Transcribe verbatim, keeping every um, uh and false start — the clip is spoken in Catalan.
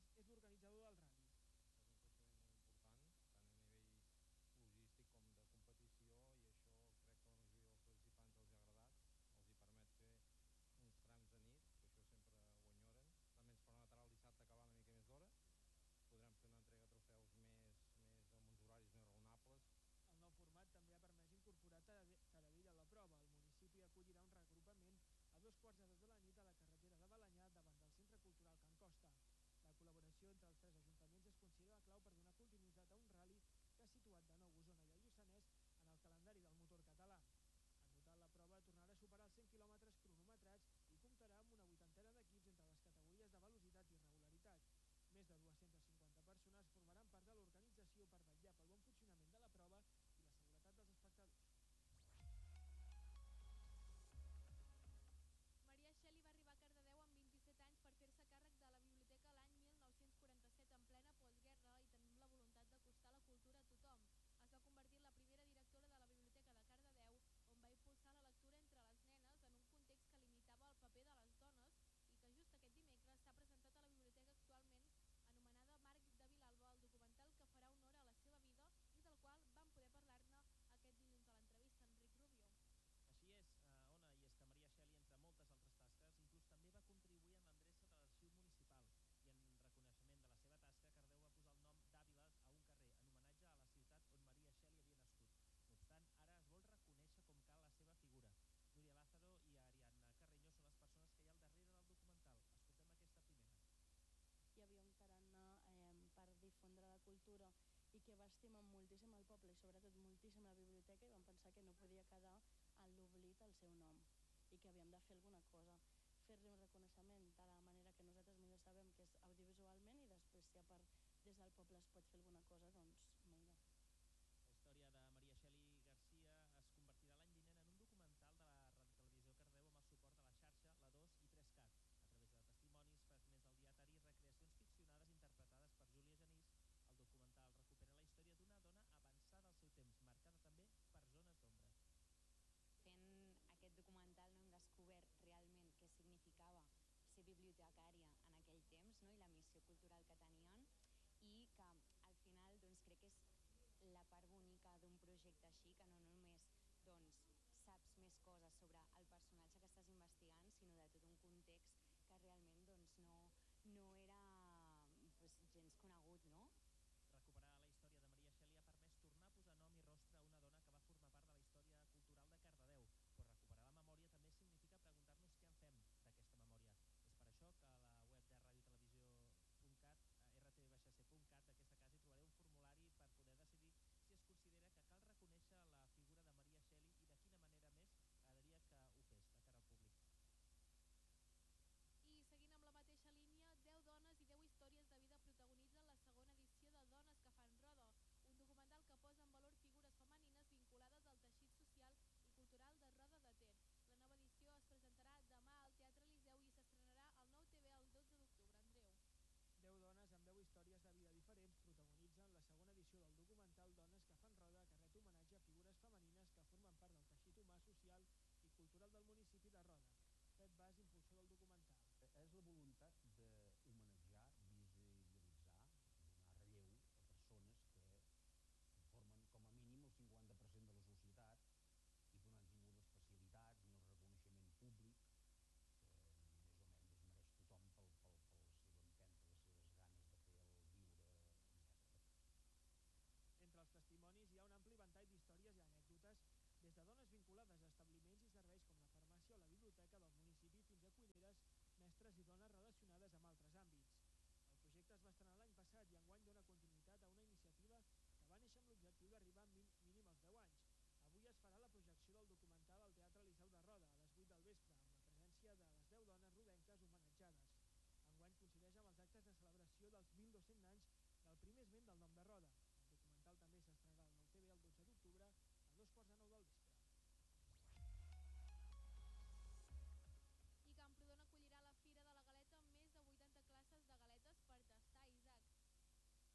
Vinyes és l'organitzador del rally. És un creixement molt important, tant a nivell logístic com de competició, i això crec que a la majoria dels participants els ha agradat. Els hi permet fer uns trams de nit, que això sempre ho enyoren. També ens permetrà el dissabte acabar una mica més d'hora. Podrem fer una entrega de trofeus més, més amb uns horaris més raonables. El nou format també ha permès incorporar Taradell a la prova. El municipi acollirà un reagrupament a dos quarts de deu de la nit a la carretera de Balenyà davant del Centre Cultural Can Costa. La col·laboració entre els tres ajuntaments es considera clau per donar continuïtat a un rally que ha situat de nou Osona i el Lluçanès en el calendari del motor català. En total, la prova tornarà a superar els cent quilòmetres cronometrats i comptarà amb una vuitantena d'equips entre les categories de velocitat i regularitat. Més de dues-centes cinquanta persones formaran part de l'organització per vetllar pel bon funcionament de la prova i la seguretat dels espectadors. Maria Shelley va arribar a Cardedeu amb vint-i-set anys per fer-se càrrec de la biblioteca l'any mil nou-cents quaranta-set en plena postguerra i tenim la voluntat d'acostar la cultura a tothom. Es va convertir en la primera directora de la Biblioteca de Cardedeu, on va impulsar la lectura entre les nenes en un context que limitava el paper de les dones i que just aquest dimecres s'ha presentat a la biblioteca actualment anomenada Marc de Vilalba, el documental que farà honor a la seva vida i del qual vam poder parlar-ne aquest dilluns a l'entrevista a Enric Rubio. Així és, uh, Ona, i és que Maria Shelley, entre moltes altres tasques, inclús també va contribuir en l'endreça de l'arxiu municipal i en reconeixement de la seva tasca, Cardedeu va posar el nom d'Àviles a un carrer en homenatge a la ciutat on Maria Shelley havia nascut. No obstant, ara es vol reconèixer com cal la seva figura. Núria Lázaro i Ariadna Carreño són les persones que hi ha al darrere del documental. Escoltem aquesta primera. Hi havia un tarannà eh, per difondre la cultura i que va estimar moltíssim el poble i sobretot moltíssim la biblioteca, i vam pensar que no podia quedar en l'oblit el seu nom i que havíem de fer alguna cosa, fer-li un reconeixement de la manera que nosaltres millor sabem, que és audiovisualment, i després si a part des del poble es pot fer